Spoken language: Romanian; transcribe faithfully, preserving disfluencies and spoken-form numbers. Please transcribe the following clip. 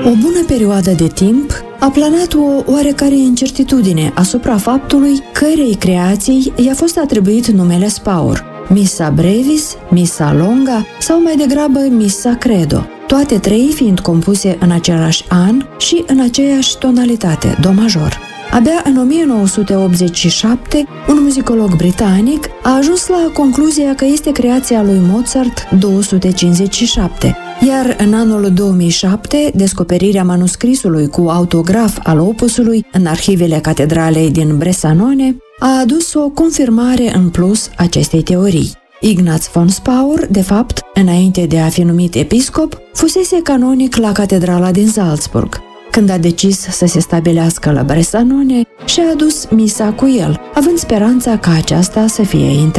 O bună perioadă de timp a planat o oarecare incertitudine asupra faptului cărei creații i-a fost atribuit numele Spaur, Missa Brevis, Missa Longa sau mai degrabă Missa Credo, toate trei fiind compuse în același an și în aceeași tonalitate, do major. Abia în o mie nouă sute optzeci și șapte, un muzicolog britanic a ajuns la concluzia că este creația lui Mozart două sute cincizeci și șapte, iar în anul două mii șapte, descoperirea manuscrisului cu autograf al opusului în arhivele catedralei din Bressanone a adus o confirmare în plus acestei teorii. Ignaz von Spaur, de fapt, înainte de a fi numit episcop, fusese canonic la catedrala din Salzburg. Când a decis să se stabilească la Bressanone, și-a adus misa cu el, având speranța ca aceasta să fie